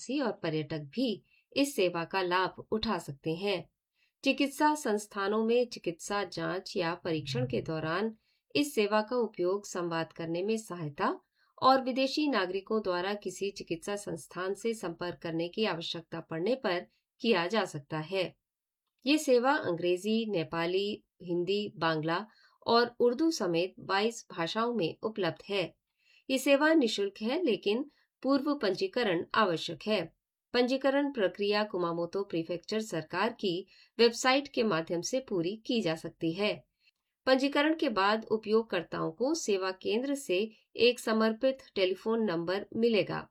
प्रवासी और पर्यटक भी इस सेवा का लाभ उठा सकते हैं। चिकित्सा संस्थानों में चिकित्सा जांच या परीक्षण के दौरान इस सेवा का उपयोग संवाद करने में सहायता और विदेशी नागरिकों द्वारा किसी चिकित्सा संस्थान से संपर्क करने की आवश्यकता पड़ने पर किया जा सकता है। ये सेवा अंग्रेजी, नेपाली, हिंदी, बांग्ला और उर्दू समेत 22 भाषाओं में उपलब्ध है। ये सेवा निःशुल्क है, लेकिन पूर्व पंजीकरण आवश्यक है। पंजीकरण प्रक्रिया कुमामोतो प्रीफेक्चर सरकार की वेबसाइट के माध्यम से पूरी की जा सकती है। पंजीकरण के बाद उपयोगकर्ताओं को सेवा केंद्र से एक समर्पित टेलीफोन नंबर मिलेगा।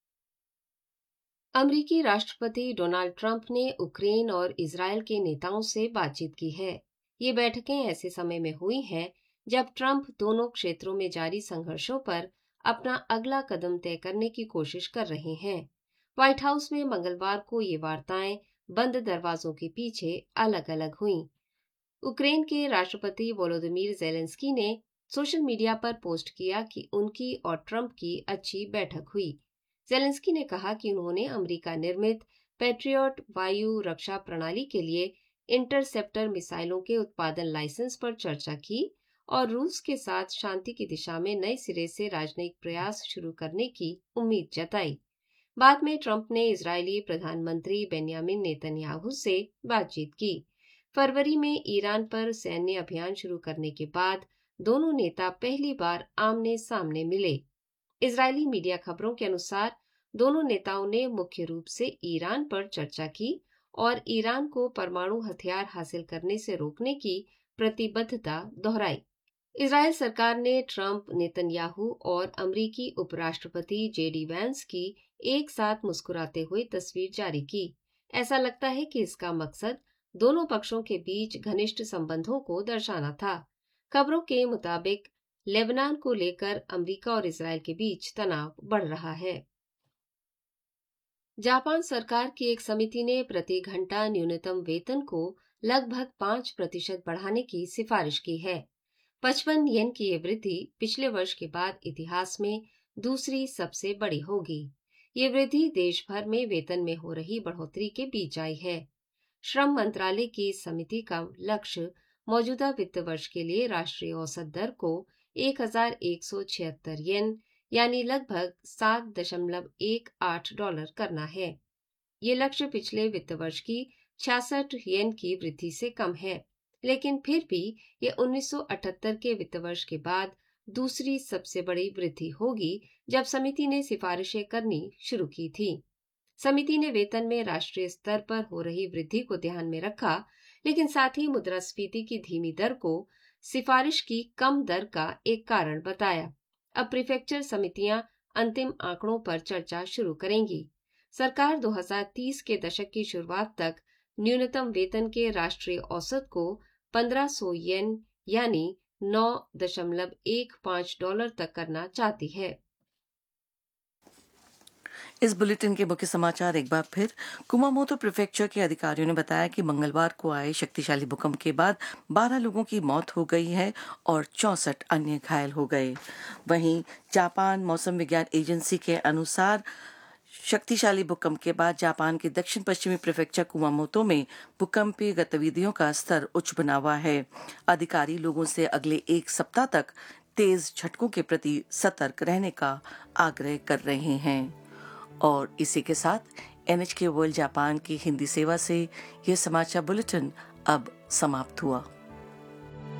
अमेरिकी राष्ट्रपति डोनाल्ड ट्रंप ने यूक्रेन और इजरायल के नेताओं से बातचीत की है। ये बैठकें ऐसे समय में हुई हैं जब ट्रंप दोनों क्षेत्रों में जारी संघर्षों पर अपना अगला कदम तय करने की कोशिश कर रहे हैं। व्हाइट हाउस में मंगलवार को ये वार्ताएं बंद दरवाजों के पीछे अलग अलग हुईं। यूक्रेन के राष्ट्रपति वोलोदिमीर ज़ेलेंस्की ने सोशल मीडिया पर पोस्ट किया कि उनकी और ट्रंप की अच्छी बैठक हुई। ज़ेलेंस्की ने कहा कि उन्होंने अमेरिका निर्मित पैट्रियट वायु रक्षा प्रणाली के लिए इंटरसेप्टर मिसाइलों के उत्पादन लाइसेंस पर चर्चा की और रूस के साथ शांति की दिशा में नए सिरे से राजनयिक प्रयास शुरू करने की उम्मीद जताई। बाद में ट्रंप ने इजरायली प्रधानमंत्री बेंयामिन नेतन्याहू से बातचीत की। फरवरी में ईरान पर सैन्य अभियान शुरू करने के बाद दोनों नेता पहली बार आमने सामने मिले। इजरायली मीडिया खबरों के अनुसार दोनों नेताओं ने मुख्य रूप से ईरान पर चर्चा की और ईरान को परमाणु हथियार हासिल करने से रोकने की प्रतिबद्धता दोहराई। इजरायल सरकार ने ट्रंप, नेतन्याहू और अमेरिकी उपराष्ट्रपति जेडी वैंस की एक साथ मुस्कुराते हुए तस्वीर जारी की। ऐसा लगता है कि इसका मकसद दोनों पक्षों के बीच घनिष्ठ संबंधों को दर्शाना था। खबरों के मुताबिक लेबनान को लेकर अमेरिका और इजरायल के बीच तनाव बढ़ रहा है। जापान सरकार की एक समिति ने प्रति घंटा न्यूनतम वेतन को लगभग 5% बढ़ाने की सिफारिश की है। 55 येन की ये वृद्धि पिछले वर्ष के बाद इतिहास में दूसरी सबसे बड़ी होगी। ये वृद्धि देश भर में वेतन में हो रही बढ़ोतरी के बीच आई है। श्रम मंत्रालय की इस समिति का लक्ष्य मौजूदा वित्त वर्ष के लिए राष्ट्रीय औसत दर को 1176 येन यानी लगभग $7.18 करना है। ये लक्ष्य पिछले वित्त वर्ष की 66 येन की वृद्धि से कम है, लेकिन फिर भी ये 1978 के वित्त वर्ष के बाद दूसरी सबसे बड़ी वृद्धि होगी, जब समिति ने सिफारिशें करनी शुरू की थी। समिति ने वेतन में राष्ट्रीय स्तर पर हो रही वृद्धि को ध्यान में रखा, लेकिन साथ ही मुद्रास्फीति की धीमी दर को सिफारिश की कम दर का एक कारण बताया। अब प्रीफेक्चर समितियां अंतिम आंकड़ों पर चर्चा शुरू करेंगी। सरकार 2030 के दशक की शुरुआत तक न्यूनतम वेतन के राष्ट्रीय औसत को 1500 येन यानी $9.15 तक करना चाहती है। इस बुलेटिन के मुख्य समाचार एक बार फिर। कुमामोतो प्रीफेक्चर के अधिकारियों ने बताया कि मंगलवार को आए शक्तिशाली भूकंप के बाद 12 लोगों की मौत हो गई है और 64 अन्य घायल हो गए। वहीं जापान मौसम विज्ञान एजेंसी के अनुसार शक्तिशाली भूकंप के बाद जापान के दक्षिण पश्चिमी प्रीफेक्चर कुमामोतो में भूकंपीय गतिविधियों का स्तर उच्च बना हुआ है। अधिकारी लोगों से अगले एक सप्ताह तक तेज झटकों के प्रति सतर्क रहने का आग्रह कर रहे हैं। और इसी के साथ NHK वर्ल्ड जापान की हिंदी सेवा से यह समाचार बुलेटिन अब समाप्त हुआ।